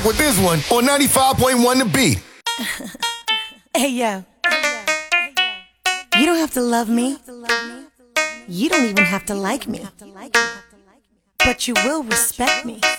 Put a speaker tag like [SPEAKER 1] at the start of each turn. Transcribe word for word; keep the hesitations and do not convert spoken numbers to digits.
[SPEAKER 1] with this one on ninety-five point one The Beat.
[SPEAKER 2] Hey, yo. You don't have to love me. You don't even have to like me. But you will respect me.